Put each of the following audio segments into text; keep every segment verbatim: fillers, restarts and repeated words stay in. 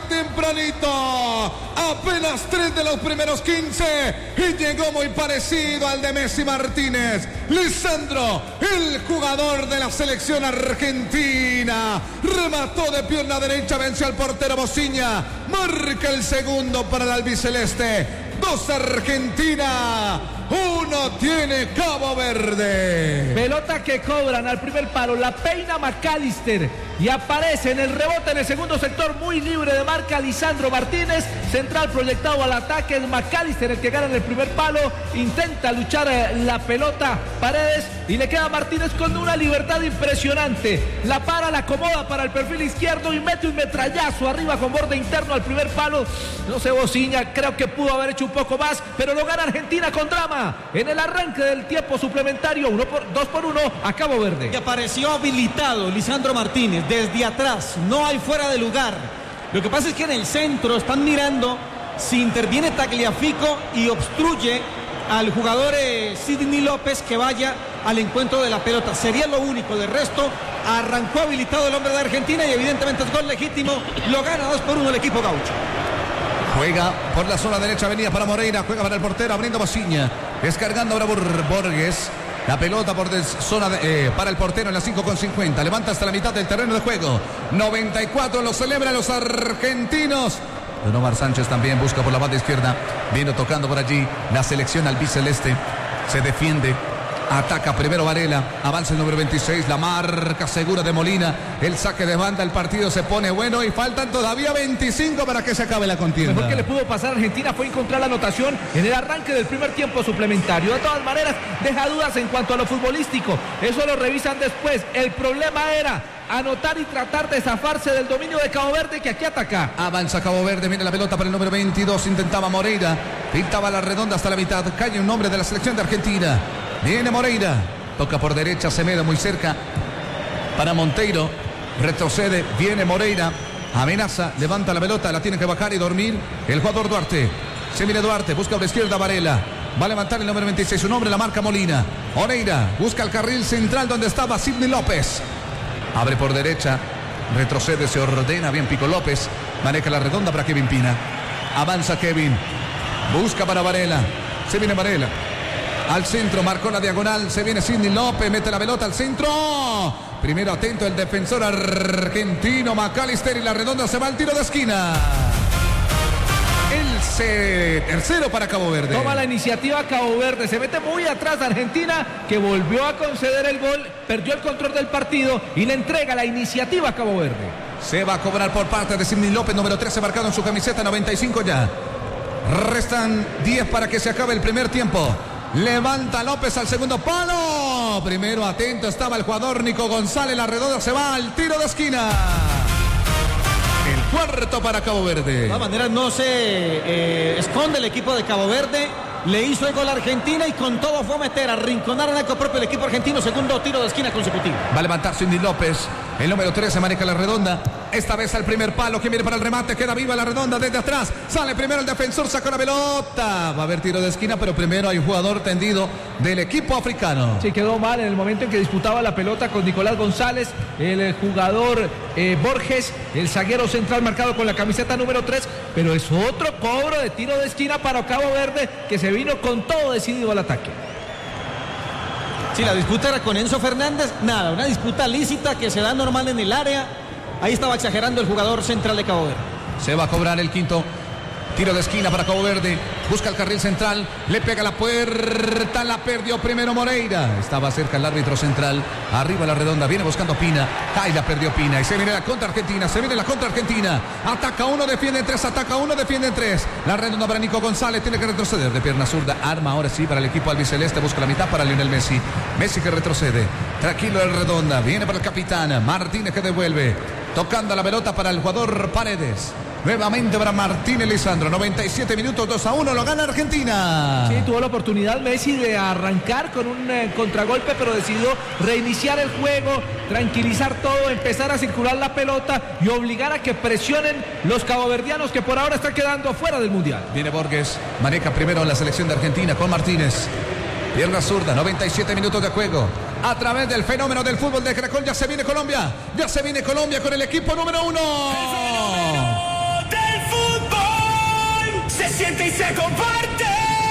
tempranito. Apenas tres de los primeros quince. Y llegó muy parecido al de Messi Martínez. Lisandro, el jugador de la selección argentina. Remató de pierna derecha, venció al portero Bociña. Marca el segundo para el albiceleste. Dos Argentina, uno tiene Cabo Verde. Pelota que cobran al primer palo, la peina McAllister y aparece en el rebote en el segundo sector, muy libre de marca Lisandro Martínez. Central proyectado al ataque, es McAllister el que gana en el primer palo. Intenta luchar la pelota Paredes y le queda Martínez con una libertad impresionante. La para, la acomoda para el perfil izquierdo y mete un metrallazo arriba con borde interno al primer palo. No sé, Bociña, creo que pudo haber hecho un poco más, pero lo gana Argentina con drama en el arranque del tiempo suplementario. Uno por, dos por uno a Cabo Verde. Y apareció habilitado Lisandro Martínez desde atrás, no hay fuera de lugar. Lo que pasa es que en el centro están mirando si interviene Tagliafico y obstruye al jugador eh, Sidney López que vaya al encuentro de la pelota. Sería lo único. De resto, arrancó habilitado el hombre de Argentina y evidentemente es gol legítimo. Lo gana dos por uno el equipo gaucho. Juega por la zona derecha, venía para Moreira, juega para el portero, abriendo Bociña, descargando ahora Borges. La pelota por zona de, eh, para el portero en la cinco con cincuenta. Levanta hasta la mitad del terreno de juego. noventa y cuatro lo celebran los argentinos. Don Omar Sánchez también busca por la banda izquierda. Viene tocando por allí la selección albiceleste. Se defiende. Ataca primero Varela, avanza el número veintiséis, la marca segura de Molina, el saque de banda, el partido se pone bueno y faltan todavía veinticinco para que se acabe la contienda. Lo mejor que le pudo pasar a Argentina fue encontrar la anotación en el arranque del primer tiempo suplementario. De todas maneras, deja dudas en cuanto a lo futbolístico, eso lo revisan después. El problema era anotar y tratar de zafarse del dominio de Cabo Verde, que aquí ataca. Avanza Cabo Verde, viene la pelota para el número veintidós, intentaba Moreira, pintaba la redonda hasta la mitad, cae un hombre de la selección de Argentina. Viene Moreira, toca por derecha, Semedo muy cerca para Monteiro, retrocede, viene Moreira, amenaza, levanta la pelota, la tiene que bajar y dormir el jugador Duarte. Se viene Duarte, busca por la izquierda Varela, va a levantar el número veintiséis, su nombre la marca Molina. Moreira busca el carril central donde estaba Sidney López, abre por derecha, retrocede, se ordena, bien Pico López, maneja la redonda para Kevin Pina, avanza Kevin, busca para Varela, se viene Varela. Al centro, marcó la diagonal, se viene Sidney López, mete la pelota al centro. Primero atento el defensor argentino McAllister y la redonda se va al tiro de esquina. El tercero para Cabo Verde. Toma la iniciativa Cabo Verde, se mete muy atrás Argentina, que volvió a conceder el gol, perdió el control del partido y le entrega la iniciativa a Cabo Verde. Se va a cobrar por parte de Sidney López, número trece marcado en su camiseta, noventa y cinco ya. Restan diez para que se acabe el primer tiempo. Levanta López al segundo palo. Primero atento estaba el jugador Nico González. La redonda se va al tiro de esquina. El cuarto para Cabo Verde. De todas maneras no se eh, esconde el equipo de Cabo Verde. Le hizo el gol a Argentina y con todo fue a meter, a rinconar en arco propio el equipo argentino. Segundo tiro de esquina consecutivo. Va a levantar Sidney López. El número trece maneja la redonda. Esta vez al primer palo. Que viene para el remate. Queda viva la redonda desde atrás. Sale primero el defensor. Sacó la pelota. Va a haber tiro de esquina. Pero primero hay un jugador tendido del equipo africano. Sí, quedó mal en el momento en que disputaba la pelota con Nicolás González. El jugador eh, Borges. El zaguero central marcado con la camiseta número tres. Pero es otro cobro de tiro de esquina para Cabo Verde, que se vino con todo decidido al ataque. Sí, la disputa era con Enzo Fernández. Nada, una disputa lícita que se da normal en el área. Ahí estaba exagerando el jugador central de Cabo Verde. Se va a cobrar el quinto tiro de esquina para Cabo Verde. Busca el carril central. Le pega la puerta. La perdió primero Moreira. Estaba cerca el árbitro central. Arriba la redonda. Viene buscando Pina. Ahí la perdió Pina. Y se viene la contra Argentina. Se viene la contra Argentina. Ataca uno, defiende tres. Ataca uno, defiende tres. La redonda para Nico González. Tiene que retroceder de pierna zurda. Arma ahora sí para el equipo albiceleste. Busca la mitad para Lionel Messi. Messi que retrocede. Tranquilo el redonda. Viene para el capitán. Martínez que devuelve. Tocando la pelota para el jugador Paredes. Nuevamente para Martínez Lisandro. noventa y siete minutos, dos a uno. Lo gana Argentina. Sí, tuvo la oportunidad Messi de arrancar con un eh, contragolpe, pero decidió reiniciar el juego, tranquilizar todo, empezar a circular la pelota y obligar a que presionen los caboverdianos, que por ahora están quedando fuera del Mundial. Viene Borges. Maneja primero la selección de Argentina con Martínez. Pierna zurda, noventa y siete minutos de juego. A través del fenómeno del fútbol de Caracol, ya se viene Colombia. Ya se viene Colombia con el equipo número uno. El fenómeno de siente y se comparte.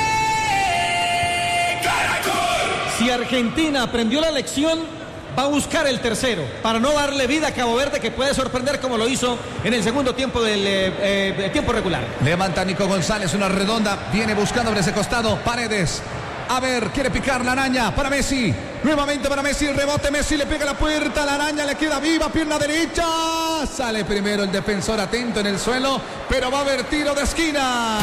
Caracol. Si Argentina aprendió la lección, va a buscar el tercero para no darle vida a Cabo Verde, que puede sorprender como lo hizo en el segundo tiempo del eh, eh, tiempo regular. Levanta Nico González, una redonda, viene buscando por ese costado Paredes. A ver, quiere picar la araña para Messi. Nuevamente para Messi, el rebote, Messi le pega la puerta, la araña le queda viva, pierna derecha. Sale primero el defensor, atento en el suelo, pero va a haber tiro de esquina.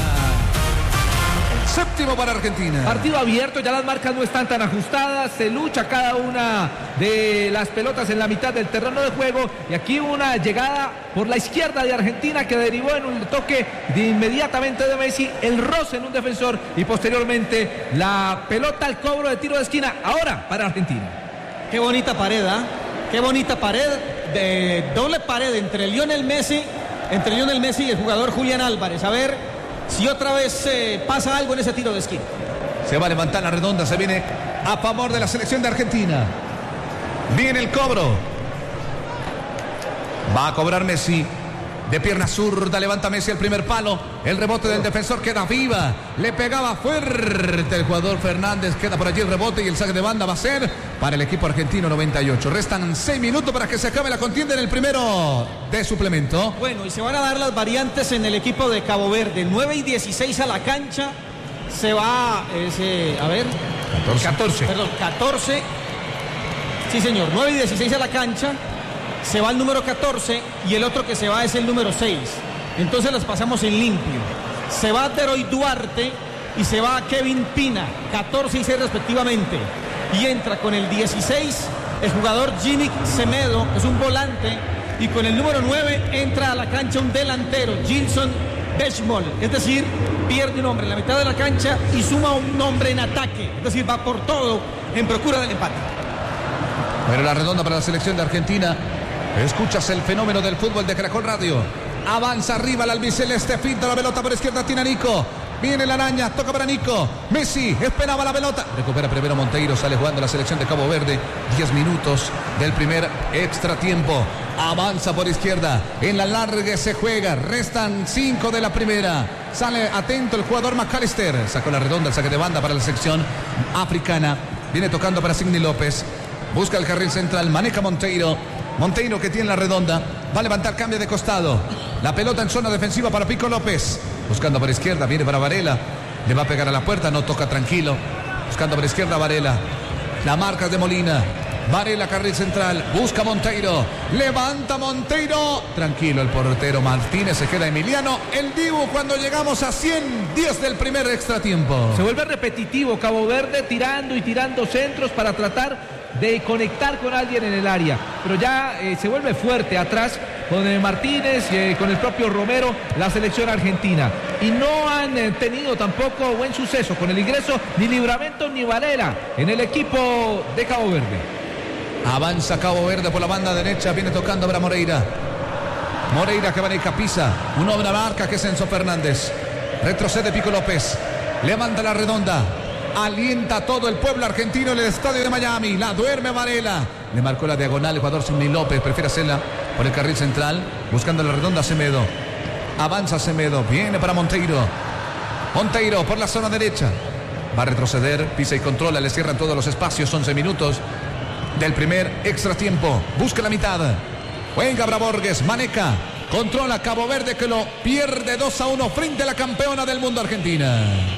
Séptimo para Argentina. Partido abierto, ya las marcas no están tan ajustadas, se lucha cada una de las pelotas en la mitad del terreno de juego y aquí una llegada por la izquierda de Argentina que derivó en un toque de inmediatamente de Messi, el roce en un defensor y posteriormente la pelota al cobro de tiro de esquina, ahora para Argentina. Qué bonita pared, ¿eh? Qué bonita pared, de doble pared entre Lionel Messi, entre Lionel Messi y el jugador Julián Álvarez. A ver si otra vez eh, pasa algo en ese tiro de esquina. Se va a levantar la redonda, se viene a favor de la selección de Argentina. Viene el cobro. Va a cobrar Messi. De pierna zurda, levanta Messi el primer palo. El rebote del defensor queda viva. Le pegaba fuerte el jugador Fernández. Queda por allí el rebote y el saque de banda va a ser para el equipo argentino. Noventa y ocho. Restan seis minutos para que se acabe la contienda en el primero de suplemento. Bueno, y se van a dar las variantes en el equipo de Cabo Verde. nueve y dieciséis a la cancha. Se va, ese, a ver. catorce. Perdón, catorce. Sí, señor. nueve y dieciséis a la cancha. Se va el número catorce y el otro que se va es el número seis. Entonces las pasamos en limpio. Se va Deroy Duarte y se va Kevin Pina, catorce y seis respectivamente. Y entra con el dieciséis el jugador Ginic Semedo, que es un volante. Y con el número nueve entra a la cancha un delantero, Gilson Bechmol. Es decir, pierde un hombre en la mitad de la cancha y suma un hombre en ataque. Es decir, va por todo en procura del empate. Pero la redonda para la selección de Argentina. Escuchas el fenómeno del fútbol de Caracol Radio. Avanza arriba el albiceleste, finta la pelota por izquierda, tiene a Nico. Viene la araña, toca para Nico. Messi esperaba la pelota. Recupera primero Monteiro, sale jugando la selección de Cabo Verde. diez minutos del primer extra tiempo. Avanza por izquierda. En la larga se juega. Restan cinco de la primera. Sale atento el jugador McAllister. Sacó la redonda, el saque de banda para la sección africana. Viene tocando para Sidney López. Busca el carril central. Maneja Monteiro. Monteiro que tiene la redonda, va a levantar, cambio de costado, la pelota en zona defensiva para Pico López, buscando por izquierda, viene para Varela, le va a pegar a la puerta, no toca, tranquilo, buscando por izquierda Varela, la marca de Molina, Varela carril central, busca Monteiro, levanta Monteiro, tranquilo el portero Martínez, se queda Emiliano, el Dibu cuando llegamos a cien, diez del primer extra tiempo. Se vuelve repetitivo Cabo Verde tirando y tirando centros para tratar de conectar con alguien en el área, pero ya eh, se vuelve fuerte atrás con eh, Martínez, eh, con el propio Romero, la selección argentina, y no han eh, tenido tampoco buen suceso con el ingreso ni Livramento ni Varela en el equipo de Cabo Verde. Avanza Cabo Verde por la banda derecha, viene tocando para Moreira. Moreira que va en el Capiza, un hombre marca que es Enzo Fernández. Retrocede Pico López, levanta la redonda. Alienta a todo el pueblo argentino en el estadio de Miami. La duerme Varela. Le marcó la diagonal el jugador Sidney López. Prefiere hacerla por el carril central. Buscando la redonda Semedo. Avanza Semedo. Viene para Monteiro. Monteiro por la zona derecha. Va a retroceder. Pisa y controla. Le cierran todos los espacios. once minutos del primer extra tiempo. Busca la mitad. Juega Braborges. Maneca. Controla Cabo Verde que lo pierde dos a uno frente a la campeona del mundo Argentina.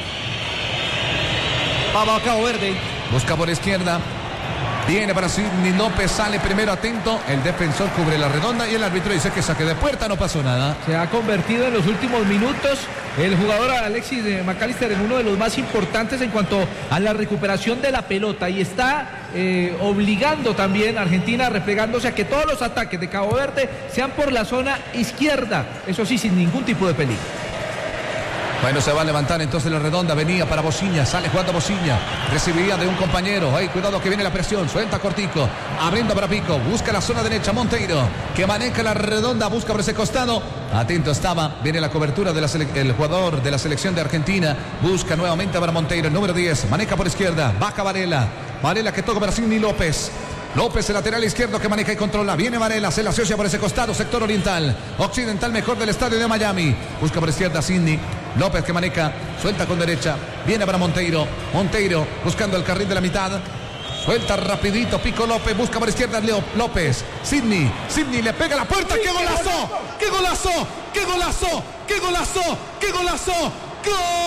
Va a Cabo Verde. Busca por izquierda. Viene para Sidney López. Sale primero atento. El defensor cubre la redonda y el árbitro dice que saque de puerta. No pasó nada. Se ha convertido en los últimos minutos el jugador Alexis McAllister en uno de los más importantes en cuanto a la recuperación de la pelota. Y está eh, obligando también a Argentina, replegándose a que todos los ataques de Cabo Verde sean por la zona izquierda. Eso sí, sin ningún tipo de peligro. Bueno, se va a levantar entonces la redonda, venía para Bociña, sale jugando Bociña, recibía de un compañero, ay, cuidado que viene la presión, suelta Cortico, abriendo para Pico, busca la zona derecha, Monteiro, que maneja la redonda, busca por ese costado, atento estaba, viene la cobertura del jugador de la selección de Argentina, busca nuevamente para Monteiro, el número diez, maneja por izquierda, baja Varela, Varela que toca para Sidney López. López, el lateral izquierdo que maneja y controla. Viene Varela, se la asocia por ese costado, sector oriental. Occidental mejor del estadio de Miami. Busca por izquierda Sidney. López que maneja, suelta con derecha, viene para Monteiro, Monteiro buscando el carril de la mitad, suelta rapidito, Pico López, busca por izquierda Leo López, Sidney, Sidney le pega a la puerta, ¡qué golazo! ¡Qué golazo! ¡Qué golazo! ¡Qué golazo! ¡Qué golazo! ¡Gol!